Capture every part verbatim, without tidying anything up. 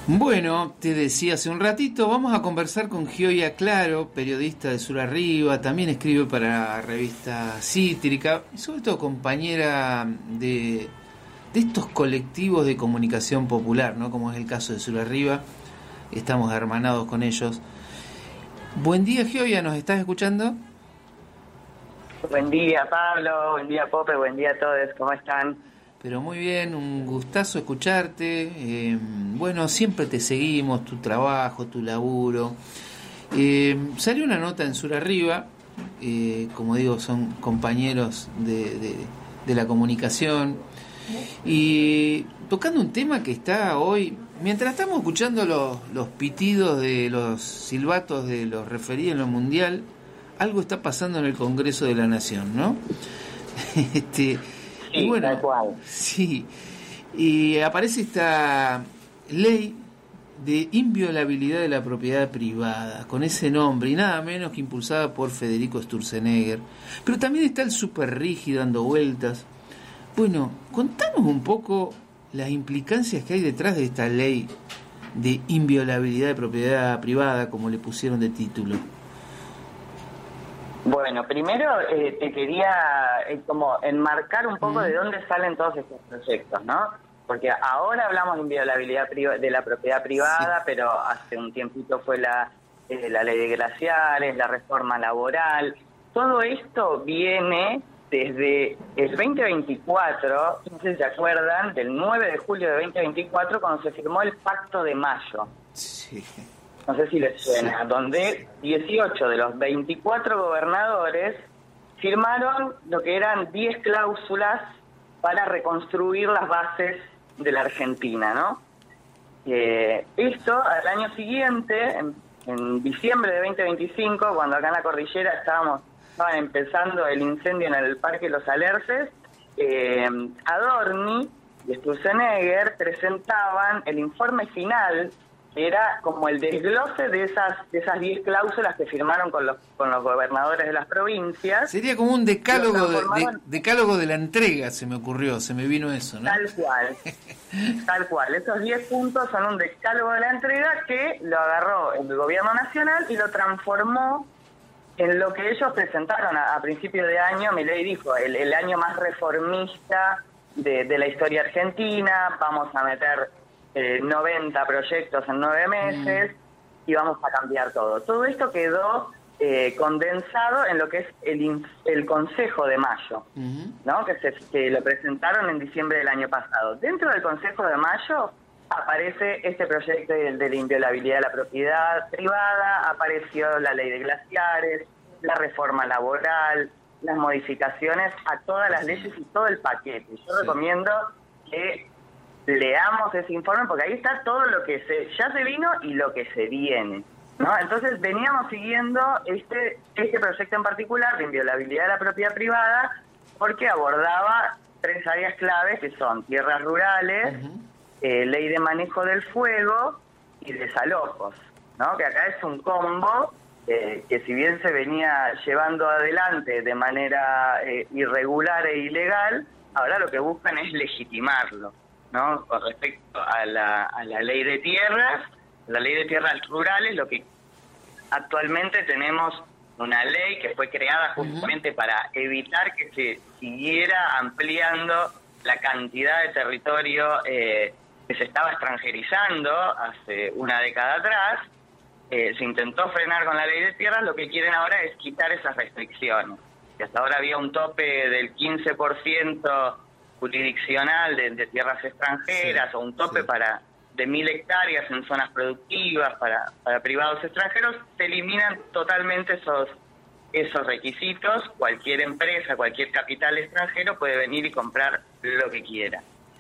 Bueno, te decía hace un ratito, vamos a conversar con Gioia Claro, periodista de Sur Arriba, también escribe para la revista Cítrica y sobre todo compañera de, de estos colectivos de comunicación popular, ¿no? Como es el caso de Sur Arriba, estamos hermanados con ellos. Buen día, Gioia, ¿nos estás escuchando? Buen día, Pablo, buen día, Pope, buen día a todos, ¿cómo están? Pero muy bien, un gustazo escucharte. Eh, bueno, siempre te seguimos, tu trabajo, tu laburo. Eh, salió una nota en Sur Arriba, eh, como digo, son compañeros de, de, de la comunicación. Y tocando un tema que está hoy, mientras estamos escuchando los, los pitidos de los silbatos de los referidos en lo mundial, algo está pasando en el Congreso de la Nación, ¿no? este... Sí, y bueno, tal cual. Sí, y aparece esta ley de inviolabilidad de la propiedad privada, con ese nombre, y nada menos que impulsada por Federico Sturzenegger. Pero también está el super rígido dando vueltas. Bueno, contanos un poco las implicancias que hay detrás de esta ley de inviolabilidad de propiedad privada, como le pusieron de título. Bueno, primero eh, te quería eh, como enmarcar un poco mm. de dónde salen todos estos proyectos, ¿no? Porque ahora hablamos de inviolabilidad de la propiedad privada, sí. Pero hace un tiempito fue la, eh, la ley de glaciares, la reforma laboral. Todo esto viene desde el veinte veinticuatro, no sé si se acuerdan, del nueve de julio de veinte veinticuatro, cuando se firmó el Pacto de Mayo. Sí. No sé si les suena, sí, donde dieciocho de los veinticuatro gobernadores firmaron lo que eran diez cláusulas para reconstruir las bases de la Argentina, ¿no? Eh, esto, al año siguiente, en, en diciembre de veinte veinticinco, cuando acá en la cordillera estábamos estaban empezando el incendio en el Parque Los Alerces, eh, Adorni y Sturzenegger presentaban el informe final. Era como el desglose de esas de esas diez cláusulas que firmaron con los con los gobernadores de las provincias. Sería como un decálogo de, de, decálogo de la entrega, se me ocurrió, se me vino eso, ¿no? Tal cual, tal cual. Esos diez puntos son un decálogo de la entrega que lo agarró el gobierno nacional y lo transformó en lo que ellos presentaron a, a principio de año. Milei dijo, el, el año más reformista de, de la historia argentina, vamos a meter Eh, noventa proyectos en nueve meses mm. y vamos a cambiar todo. Todo esto quedó eh, condensado en lo que es el, el Consejo de Mayo, mm-hmm. ¿no? Que, se, que lo presentaron en diciembre del año pasado. Dentro del Consejo de Mayo aparece este proyecto de, de la inviolabilidad de la propiedad privada, apareció la ley de glaciares, la reforma laboral, las modificaciones a todas las leyes y todo el paquete. Yo sí. recomiendo que leamos ese informe porque ahí está todo lo que se ya se vino y lo que se viene, ¿no? Entonces veníamos siguiendo este este proyecto en particular de inviolabilidad de la propiedad privada porque abordaba tres áreas claves que son tierras rurales, uh-huh. eh, ley de manejo del fuego y desalojos, ¿no? Que acá es un combo eh, que si bien se venía llevando adelante de manera eh, irregular e ilegal, ahora lo que buscan es legitimarlo, ¿no? Con respecto a la, a la ley de tierras, la ley de tierras rurales, lo que actualmente tenemos una ley que fue creada justamente uh-huh. para evitar que se siguiera ampliando la cantidad de territorio eh, que se estaba extranjerizando hace una década atrás. Eh, se intentó frenar con la ley de tierras, lo que quieren ahora es quitar esas restricciones. Que hasta ahora había un tope del quince por ciento jurisdiccional de, de tierras extranjeras, sí, o un tope sí. para de mil hectáreas en zonas productivas para, para privados extranjeros. Se eliminan totalmente esos esos requisitos. Cualquier empresa, cualquier capital extranjero puede venir y comprar lo que quiera,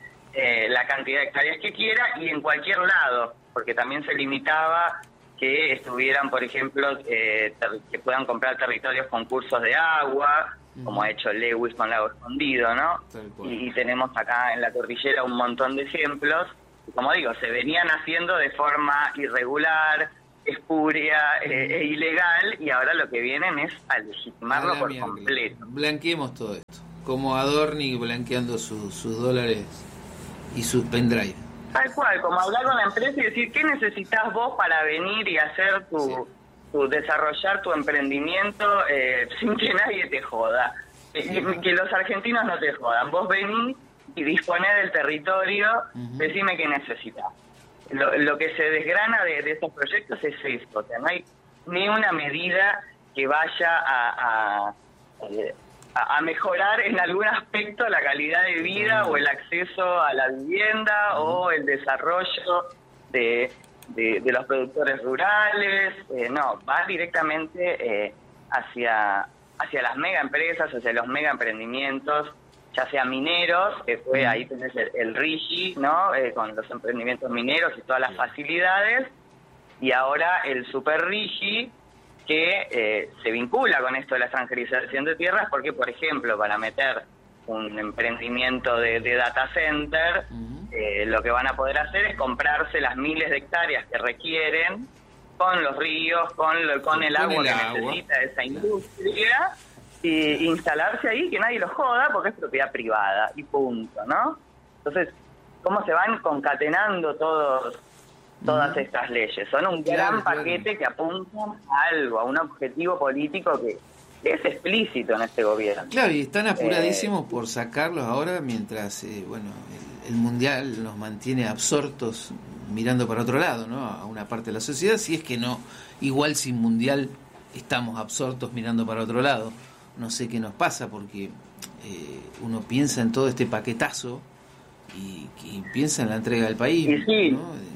eh, la cantidad de hectáreas que quiera y en cualquier lado, porque también se limitaba que estuvieran, por ejemplo, eh, ter- que puedan comprar territorios con cursos de agua, como ha hecho Lewis con Lago Escondido, ¿no? Y, y tenemos acá en la cordillera un montón de ejemplos. Y como digo, se venían haciendo de forma irregular, espuria eh, e ilegal, y ahora lo que vienen es a legitimarlo a por mierda. completo. Blanqueemos todo esto, como Adorni blanqueando sus, sus dólares y sus pendrive. Tal cual, como hablar con la empresa y decir, ¿qué necesitas vos para venir y hacer tu, sí. tu desarrollar tu emprendimiento eh, sin que nadie te joda? Sí. Que, que los argentinos no te jodan. Vos venís y disponés del territorio, uh-huh. decime qué necesitas. Lo, lo que se desgrana de, de estos proyectos es esto, o sea, no hay ni una medida que vaya a... a a mejorar en algún aspecto la calidad de vida o el acceso a la vivienda o el desarrollo de, de, de los productores rurales. Eh, no, va directamente eh, hacia, hacia las mega empresas, hacia los mega emprendimientos, ya sea mineros, que fue ahí tenés el, el RIGI, ¿no? Eh, con los emprendimientos mineros y todas las facilidades, y ahora el Super RIGI, que eh, se vincula con esto de la extranjerización de tierras, porque, por ejemplo, para meter un emprendimiento de, de data center, uh-huh. eh, lo que van a poder hacer es comprarse las miles de hectáreas que requieren, con los ríos, con, lo, con el con agua el que agua. necesita esa industria, y instalarse ahí, que nadie los joda, porque es propiedad privada, y punto, ¿no? Entonces, ¿cómo se van concatenando todos todas estas leyes? Son un gran claro, paquete claro. que apuntan a algo, a un objetivo político que es explícito en este gobierno. Claro, y están apuradísimos eh, por sacarlos ahora mientras, eh, bueno, el, el Mundial nos mantiene absortos mirando para otro lado, ¿no? A una parte de la sociedad, si es que no, igual sin Mundial estamos absortos mirando para otro lado. No sé qué nos pasa porque eh, uno piensa en todo este paquetazo y, y piensa en la entrega del país, y sí. ¿no?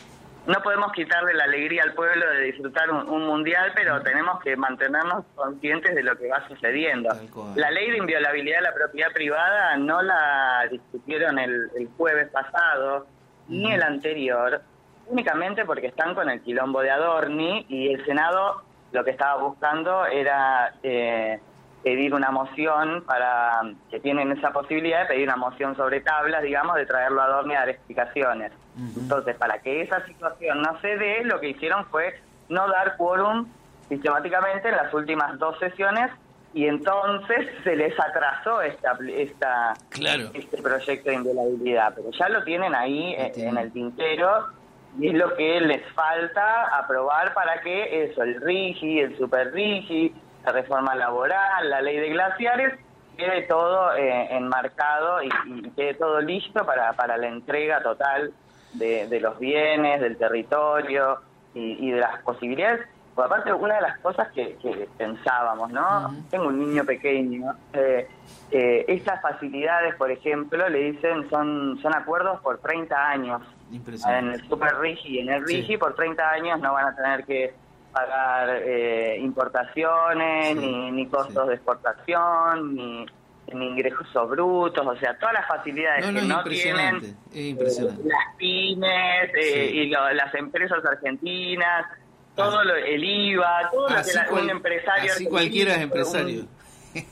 No podemos quitarle la alegría al pueblo de disfrutar un, un mundial, pero tenemos que mantenernos conscientes de lo que va sucediendo. La ley de inviolabilidad de la propiedad privada no la discutieron el, el jueves pasado, mm. ni el anterior, únicamente porque están con el quilombo de Adorni, y el Senado lo que estaba buscando era eh, pedir una moción para, que tienen esa posibilidad de pedir una moción sobre tablas, digamos, de traerlo a Adorni a dar explicaciones. Uh-huh. Entonces, para que esa situación no se dé, lo que hicieron fue no dar quórum sistemáticamente en las últimas dos sesiones, y entonces se les atrasó esta, esta claro. este proyecto de inviolabilidad. Pero ya lo tienen ahí en, en el tintero, y es lo que les falta aprobar para que eso, el RIGI, el Super RIGI, la reforma laboral, la ley de glaciares, quede todo eh, enmarcado y, y quede todo listo para, para la entrega total de, de los bienes, del territorio y, y de las posibilidades. Por aparte, una de las cosas que, que pensábamos, ¿no? Uh-huh. Tengo un niño pequeño. Eh, eh, estas facilidades, por ejemplo, le dicen son son acuerdos por treinta años. En el Super RIGI y en el RIGI, sí. por treinta años no van a tener que pagar eh, importaciones, sí. ni, ni costos sí. de exportación, ni... ni ingresos brutos, o sea, todas las facilidades no, no, que no tienen eh, las pymes eh, sí. y lo, las empresas argentinas, todo ah. lo, el I V A, todo así lo que cual, un empresario... Así cualquiera es empresario. Un...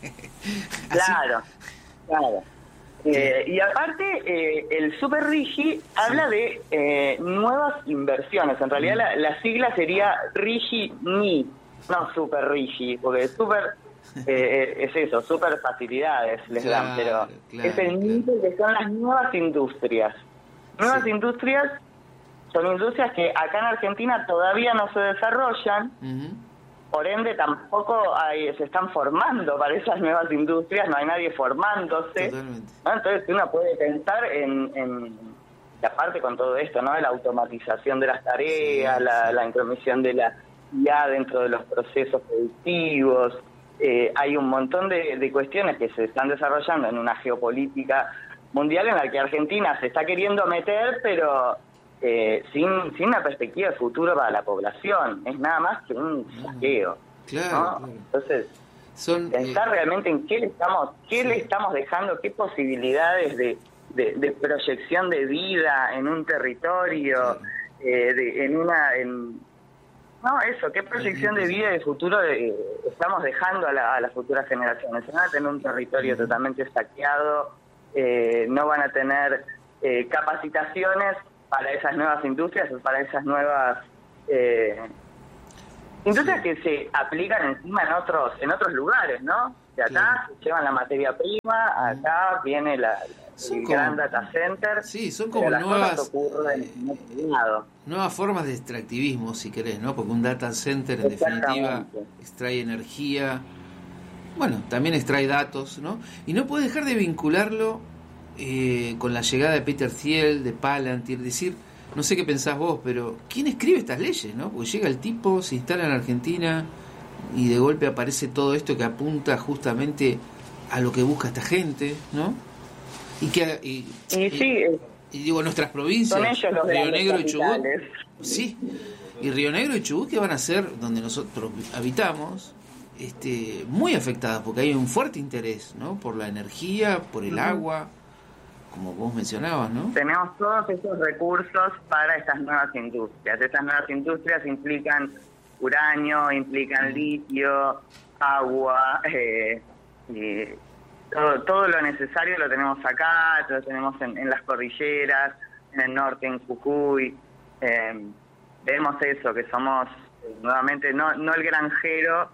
claro, claro. Eh, y aparte, eh, el Super RIGI sí. habla de eh, nuevas inversiones. En realidad mm. la, la sigla sería RIGI-NI, no Super RIGI, porque Super... Eh, es eso, super facilidades les claro, dan, pero claro, es el mito claro. que son las nuevas industrias. Nuevas sí. industrias son industrias que acá en Argentina todavía no se desarrollan, uh-huh. por ende tampoco hay, se están formando para esas nuevas industrias, no hay nadie formándose, ¿no? Entonces uno puede pensar en, en y aparte con todo esto, ¿no? La automatización de las tareas, sí, la, sí. la intromisión de la I A dentro de los procesos productivos. Eh, hay un montón de, de cuestiones que se están desarrollando en una geopolítica mundial en la que Argentina se está queriendo meter, pero eh, sin sin una perspectiva de futuro para la población. Es nada más que un saqueo. Claro, ¿no? claro. Entonces, Son, pensar eh... realmente en qué le estamos qué sí. le estamos dejando, qué posibilidades de, de, de proyección de vida en un territorio, sí. eh, de, en una... En, No, eso, ¿qué proyección de vida y de futuro eh, estamos dejando a, la, a las futuras generaciones? Van a tener un territorio uh-huh. totalmente saqueado, eh, no van a tener eh, capacitaciones para esas nuevas industrias o para esas nuevas eh, industrias sí. que se aplican encima en otros en otros lugares, ¿no? De acá sí. se llevan la materia prima, acá uh-huh. viene la, el como, gran data center. Sí, son como nuevas eh, nuevas formas de extractivismo, si querés, ¿no? Porque un data center en definitiva extrae energía, bueno, también extrae datos, ¿no? Y no puede dejar de vincularlo eh, con la llegada de Peter Thiel, de Palantir, decir, no sé qué pensás vos, pero ¿quién escribe estas leyes, no? Porque llega el tipo, se instala en Argentina y de golpe aparece todo esto que apunta justamente a lo que busca esta gente, ¿no? Y que y, y, sí, y, y digo, nuestras provincias, Río Negro y Chubut, sí, y Río Negro y Chubut, que van a ser donde nosotros habitamos, este, muy afectadas, porque hay un fuerte interés, ¿no? Por la energía, por el uh-huh. agua, como vos mencionabas, ¿no? Tenemos todos esos recursos para estas nuevas industrias. Estas nuevas industrias implican uranio, implican uh-huh. litio, agua, eh, y todo, todo lo necesario lo tenemos acá, lo tenemos en, en las cordilleras, en el norte, en Jujuy. Eh, vemos eso, que somos eh, nuevamente no, no el granjero,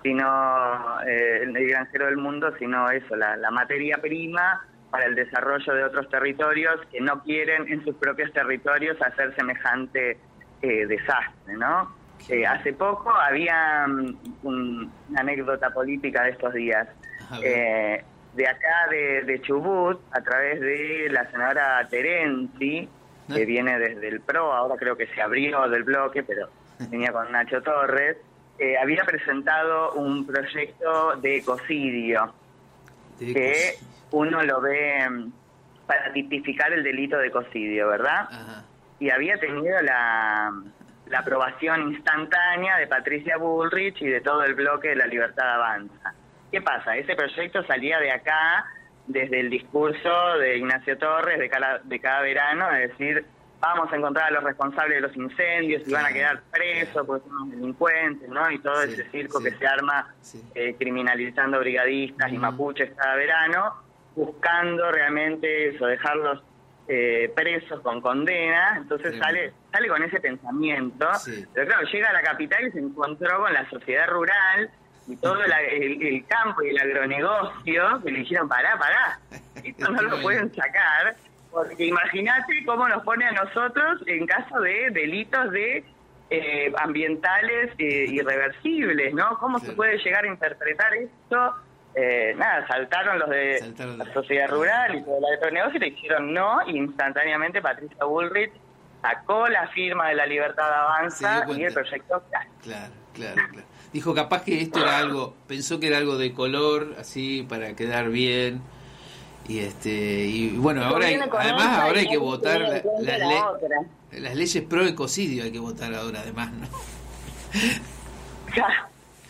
sino eh, el, el granjero del mundo, sino eso, la, la materia prima para el desarrollo de otros territorios que no quieren en sus propios territorios hacer semejante eh, desastre, ¿no? Eh, hace poco había un, una anécdota política de estos días. Eh, de acá de, de Chubut, a través de la senadora Terenzi, ¿no? Que viene desde el P R O, ahora creo que se abrió del bloque, pero venía con Nacho Torres, eh, había presentado un proyecto de ecocidio, de que ecocidio. Uno lo ve para tipificar el delito de ecocidio, ¿verdad? Ajá. Y había tenido la, la aprobación instantánea de Patricia Bullrich y de todo el bloque de La Libertad Avanza. ¿Qué pasa? Ese proyecto salía de acá, desde el discurso de Ignacio Torres de cada, de cada verano, es decir, vamos a encontrar a los responsables de los incendios y van a quedar presos porque son delincuentes, ¿no? Y todo sí, ese circo sí, que se arma sí. eh, criminalizando brigadistas uh-huh. y mapuches cada verano, buscando realmente eso, dejarlos eh, presos con condena. Entonces sí. sale sale con ese pensamiento. Sí. Pero claro, llega a la capital y se encontró con la sociedad rural y todo la, el, el campo y el agronegocio, que le dijeron, pará, pará, esto no lo pueden sacar, porque imagínate cómo nos pone a nosotros en caso de delitos de eh, ambientales eh, irreversibles, ¿no? ¿Cómo sí. se puede llegar a interpretar esto? Eh, nada, saltaron los de saltaron la sociedad de... rural y todo el agronegocio y le dijeron no, y instantáneamente Patricia Bullrich sacó la firma de La Libertad Avanza y el proyecto claro, claro, claro. Dijo capaz que esto era algo, pensó que era algo de color, así, para quedar bien. Y este y bueno, ahora hay, además ahora hay que votar la, las, le, las leyes pro ecocidio, hay que votar ahora además, ¿no? Claro.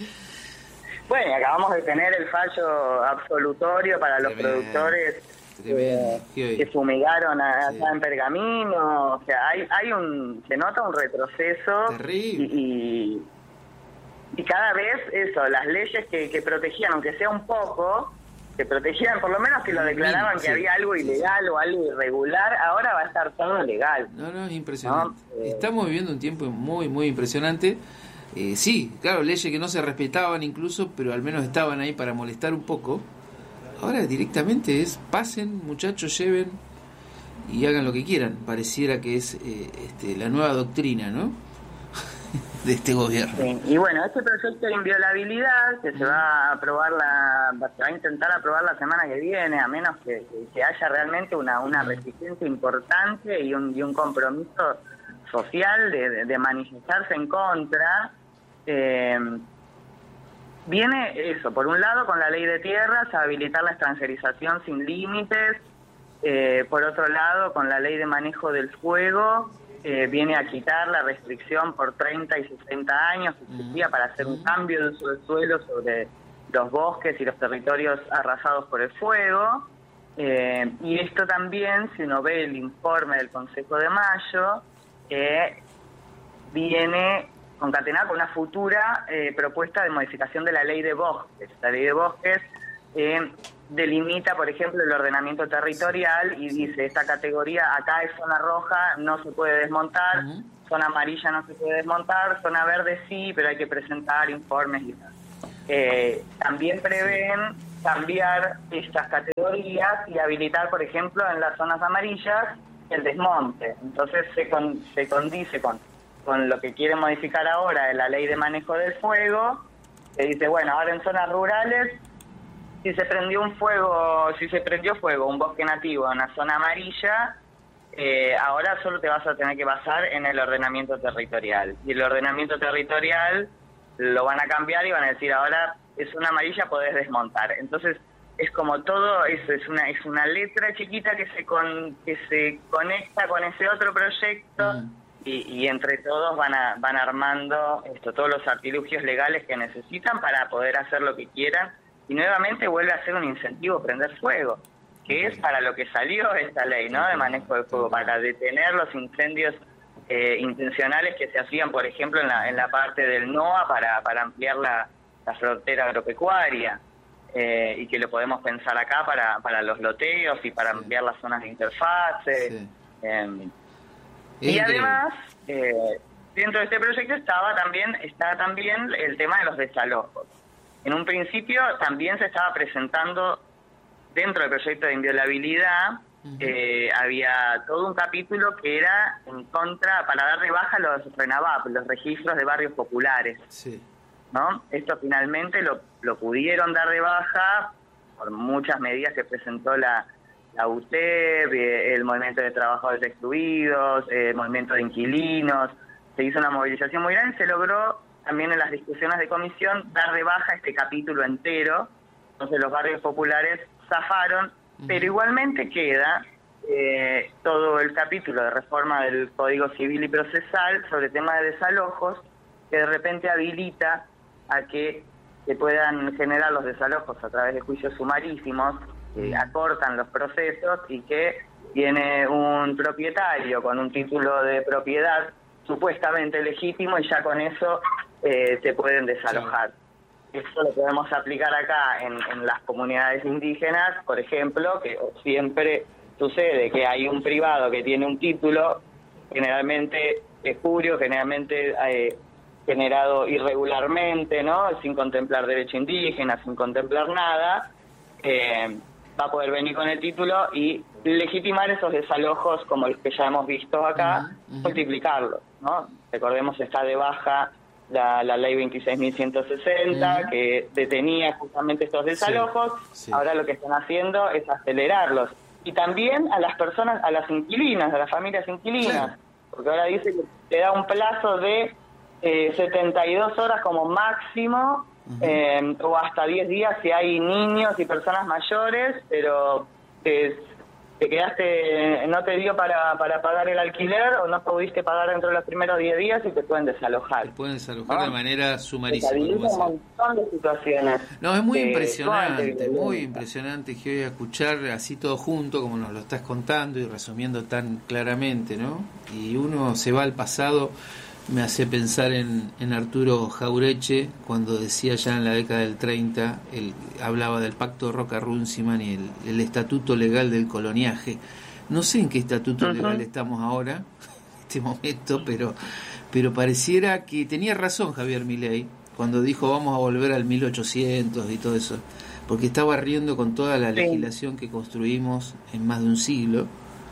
Bueno, acabamos de tener el fallo absolutorio para los Tremendo. productores eh, que fumigaron allá sí. en Pergamino. O sea, hay hay un se nota un retroceso. Terrible. y, y Y cada vez eso, las leyes que, que protegían, aunque sea un poco, que protegían, por lo menos que lo declaraban sí, que había algo ilegal sí. o algo irregular, ahora va a estar todo legal. No, no, es impresionante. ¿No? Estamos viviendo un tiempo muy, muy impresionante. Eh, sí, claro, leyes que no se respetaban incluso, pero al menos estaban ahí para molestar un poco. Ahora directamente es, pasen, muchachos, lleven y hagan lo que quieran. Pareciera que es eh, este, la nueva doctrina, ¿no? de este gobierno. Sí. Y bueno, este proyecto de inviolabilidad que se va a aprobar la se va a intentar aprobar la semana que viene, a menos que, que, que haya realmente una una resistencia importante y un, y un compromiso social de, de, de manifestarse en contra. Eh, viene eso, por un lado con la ley de tierras, a habilitar la extranjerización sin límites, eh, por otro lado con la ley de manejo del fuego, Eh, viene a quitar la restricción por treinta y sesenta años que existía para hacer un cambio de uso del suelo sobre los bosques y los territorios arrasados por el fuego. Eh, y esto también, si uno ve el informe del Consejo de Mayo, eh, viene concatenado con una futura eh, propuesta de modificación de la ley de bosques. La ley de bosques eh, delimita, por ejemplo, el ordenamiento territorial y dice, esta categoría acá es zona roja, no se puede desmontar, uh-huh. zona amarilla no se puede desmontar, zona verde sí, pero hay que presentar informes y tal. eh, también prevén cambiar estas categorías y habilitar, por ejemplo, en las zonas amarillas, el desmonte. Entonces se, con, se condice con, con lo que quiere modificar ahora de la ley de manejo del fuego, que dice, bueno, ahora en zonas rurales, si se prendió un fuego, si se prendió fuego, un bosque nativo en una zona amarilla, eh, ahora solo te vas a tener que basar en el ordenamiento territorial. Y el ordenamiento territorial lo van a cambiar y van a decir, ahora es una amarilla, podés desmontar. Entonces, es como todo, es, es una es una letra chiquita que se con, que se conecta con ese otro proyecto, mm. y, y entre todos van a, van armando esto, todos los artilugios legales que necesitan para poder hacer lo que quieran, y nuevamente vuelve a ser un incentivo prender fuego, que es para lo que salió esta ley, ¿no?, de manejo del fuego, para detener los incendios eh, intencionales que se hacían, por ejemplo, en la, en la parte del NOA para, para ampliar la, la frontera agropecuaria. Eh, y que lo podemos pensar acá para, para los loteos y para ampliar las zonas de interfase. Sí. Eh, y además, eh, dentro de este proyecto estaba también está también el tema de los desalojos. En un principio también se estaba presentando, dentro del proyecto de inviolabilidad, uh-huh. eh, había todo un capítulo que era en contra, para dar de baja los RENAVAP, los registros de barrios populares. Sí. ¿No? Esto finalmente lo, lo pudieron dar de baja por muchas medidas que presentó la, la U T E P, el Movimiento de Trabajadores Excluidos, el Movimiento de Inquilinos. Se hizo una movilización muy grande y se logró también en las discusiones de comisión dar de baja este capítulo entero. Entonces los barrios populares zafaron, uh-huh. pero igualmente queda eh, todo el capítulo de reforma del Código Civil y Procesal sobre tema de desalojos, que de repente habilita a que se puedan generar los desalojos a través de juicios sumarísimos, que acortan los procesos, y que tiene un propietario con un título de propiedad supuestamente legítimo y ya con eso eh, se pueden desalojar. Sí. Eso lo podemos aplicar acá en, en las comunidades indígenas, por ejemplo, que siempre sucede que hay un privado que tiene un título generalmente espurio, generalmente eh, generado irregularmente, ¿no?, sin contemplar derecho indígena, sin contemplar nada, eh, va a poder venir con el título y legitimar esos desalojos como los que ya hemos visto acá, uh-huh, uh-huh. multiplicarlos, ¿no? Recordemos, está de baja la, la ley veintiséis mil ciento sesenta, uh-huh. que detenía justamente estos desalojos. Sí, sí. Ahora lo que están haciendo es acelerarlos. Y también a las personas, a las inquilinas, a las familias inquilinas, sí. porque ahora dice que te da un plazo de Eh, setenta y dos horas como máximo, uh-huh. eh, o hasta diez días si hay niños y personas mayores, pero te, te quedaste, no te dio para, para pagar el alquiler o no pudiste pagar dentro de los primeros diez días y te pueden desalojar. Te pueden desalojar, ¿no?, de manera sumarísima. Un montón de situaciones. No, es muy de, impresionante, muy impresionante que hoy escuchar así todo junto, como nos lo estás contando y resumiendo tan claramente, ¿no? Y uno se va al pasado. Me hace pensar en, en Arturo Jaureche, cuando decía ya en la década del treinta, él hablaba del pacto Roca-Runciman y el, el estatuto legal del coloniaje. No sé en qué estatuto uh-huh. legal estamos ahora, en este momento, pero pero pareciera que tenía razón Javier Milei cuando dijo vamos a volver al mil ochocientos y todo eso, porque está barriendo con toda la sí. legislación que construimos en más de un siglo,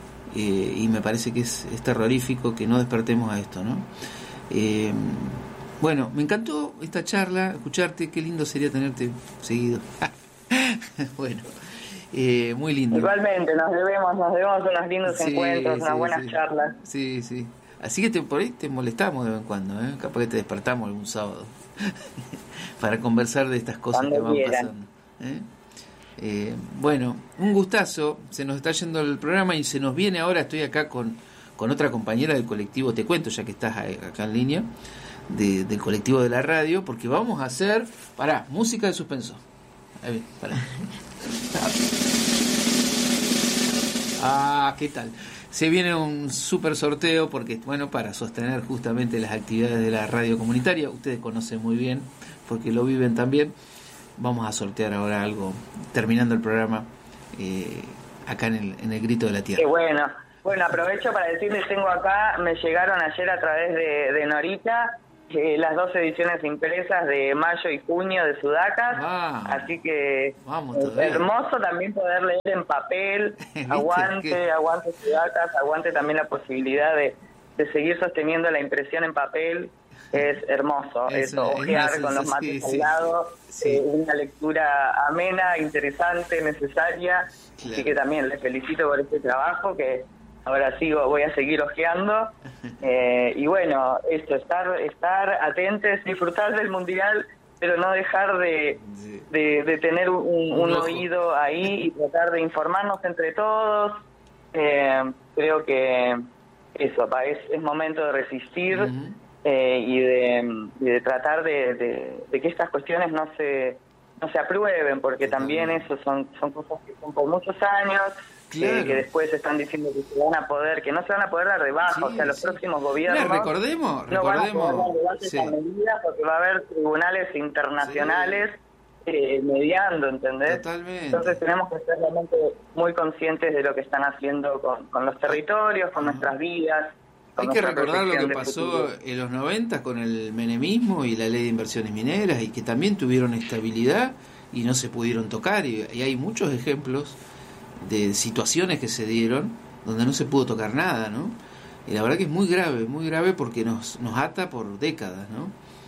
eh, y me parece que es, es terrorífico que no despertemos a esto, ¿no? Eh, bueno, me encantó esta charla, escucharte, qué lindo sería tenerte seguido. Bueno, eh, muy lindo. Igualmente, nos debemos, nos debemos unos lindos sí, encuentros, sí, unas buenas sí. charlas. Sí, sí. Así que te, por ahí te molestamos de vez en cuando, ¿eh? Capaz que te despertamos algún sábado para conversar de estas cosas cuando que van quieran. pasando. ¿eh? Eh, bueno, un gustazo, se nos está yendo el programa y se nos viene ahora, estoy acá con... con otra compañera del colectivo, te cuento ya que estás acá en línea, de, del colectivo de la radio, porque vamos a hacer, pará, música de suspenso. Ahí, pará. Ah, ¿qué tal? Se viene un súper sorteo, porque, bueno, para sostener justamente las actividades de la radio comunitaria, ustedes conocen muy bien, porque lo viven también, vamos a sortear ahora algo, terminando el programa, eh, acá en el, en el Grito de la Tierra. Qué bueno. Bueno, aprovecho para decirles, tengo acá, me llegaron ayer a través de, de Norita, eh, las dos ediciones impresas de mayo y junio de Sudacas, ah, así que vamos, es hermoso también poder leer en papel. Aguante, ¿Qué? aguante Sudacas, aguante también la posibilidad de, de seguir sosteniendo la impresión en papel. Es hermoso es eso, una, ojear una con los mates sí, al lado, sí. eh, una lectura amena, interesante, necesaria, claro. Así que también les felicito por este trabajo, que ahora sigo, voy a seguir ojeando, eh, y bueno, esto, estar estar atentos, disfrutar del Mundial, pero no dejar de, sí. de, de tener un, un, un oído ahí y tratar de informarnos entre todos. Eh, creo que eso, es, es momento de resistir. Uh-huh. Eh, y, de, y de tratar de, de, de que estas cuestiones no se no se aprueben, porque también eso son son cosas que son por muchos años, claro. eh, que después están diciendo que se van a poder, que no se van a poder dar de baja, sí, o sea, los sí. próximos gobiernos Mira, recordemos, no recordemos, van a poder dar de sí. medidas, porque va a haber tribunales internacionales sí. eh, mediando, ¿entendés? Totalmente. Entonces tenemos que ser realmente muy conscientes de lo que están haciendo con, con los territorios, con uh-huh. nuestras vidas. Hay que recordar lo que pasó en los noventa con el menemismo y la ley de inversiones mineras, y que también tuvieron estabilidad y no se pudieron tocar, y, y hay muchos ejemplos de situaciones que se dieron donde no se pudo tocar nada, ¿no? Y la verdad que es muy grave, muy grave, porque nos nos ata por décadas, ¿no?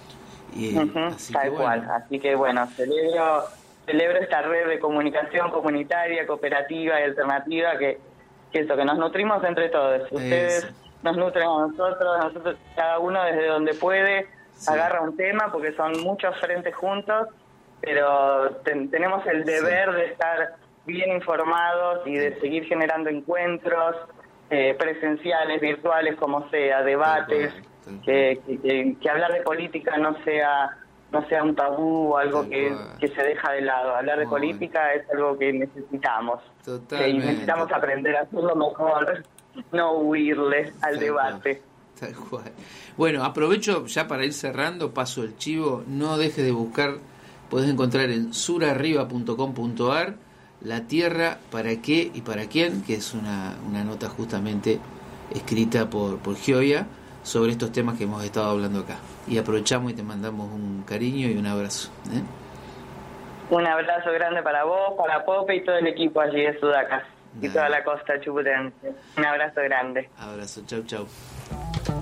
Y, uh-huh, así tal que, cual, bueno. Así que bueno, celebro celebro esta red de comunicación comunitaria, cooperativa y alternativa, que, que eso, que nos nutrimos entre todos. Ustedes eso. Nos nutren a nosotros, nosotros cada uno desde donde puede sí. agarra un tema, porque son muchos frentes juntos, pero ten, tenemos el deber sí. de estar bien informados y de seguir generando encuentros eh, presenciales, virtuales, como sea, debates, que, que, que, que hablar de política no sea no sea un tabú o algo que, que se deja de lado. Hablar de política bueno. es algo que necesitamos. Totalmente. Y necesitamos aprender a hacerlo mejor. No huirle al tal debate. Cual, tal cual. Bueno, aprovecho ya para ir cerrando, paso el chivo, no dejes de buscar, podés encontrar en surarriba punto com punto ar La Tierra para qué y para quién, que es una, una nota justamente escrita por, por Gioia sobre estos temas que hemos estado hablando acá. Y aprovechamos y te mandamos un cariño y un abrazo. ¿eh? Un abrazo grande para vos, para Pope y todo el equipo allí de Sudacas. Y toda la costa chubutense. Un abrazo grande. Abrazo, chau, chau.